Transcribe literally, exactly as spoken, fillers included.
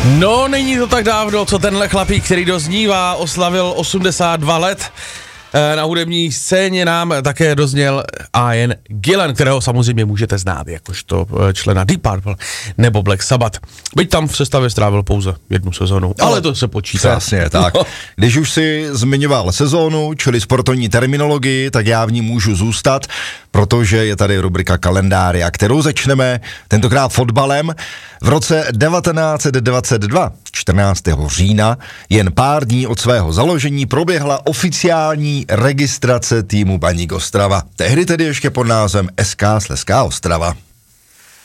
No, není to tak dávno, co tenhle chlapík, který doznívá, oslavil osmdesát dva let. Na hudební scéně nám také dozněl Ian Gillan, kterého samozřejmě můžete znát jakožto člena Deep Purple nebo Black Sabbath. Byť tam v sestavě strávil pouze jednu sezonu, ale, ale to se počítá. Přesně tak. Když už si zmiňoval sezónu, čili sportovní terminologii, tak já v ní můžu zůstat, protože je tady rubrika kalendária, kterou začneme tentokrát fotbalem. V roce devatenáct set dvacet dva, čtrnáctého října, jen pár dní od svého založení, proběhla oficiální registrace týmu Baník Ostrava. Tehdy tedy ještě pod názvem S K Slezská Ostrava.